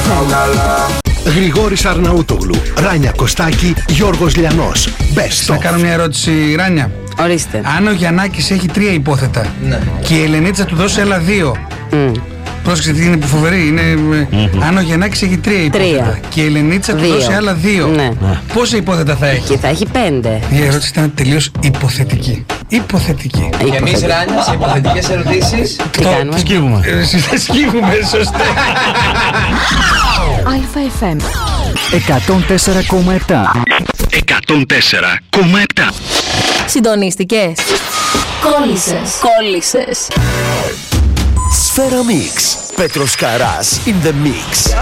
Γρηγόρης Αρναούτογλου, Ράνια Κωστάκη, Γιώργος Λιανός. Best Θα of. κάνω μια ερώτηση, Ράνια. Ορίστε. Αν ο Γιαννάκης έχει 3 υπόθετα, Ναι. και η Ελενίτσα του δώσει άλλα 2. Πρόσεξε τι είναι που φοβερή. Είναι, αν ο Γιαννάκης έχει 3 υπόθετα και η Ελενίτσα του 2. δώσει άλλα 2. Ναι. Πόσα υπόθετα θα έχει? Και θα έχει 5. Η ερώτηση ήταν τελείως υποθετική. Υποθετική. Και εμείς, Ράνια, σε υποθετικές ερωτήσεις. Τι κάνουμε? Σκύβουμε. Σκύβουμε, σωστά. Αλφα FM 104,7. 104,7. Συντονίστηκες? Κόλλησες. Σφαίρα Mix. Πέτρος Καράς in the mix.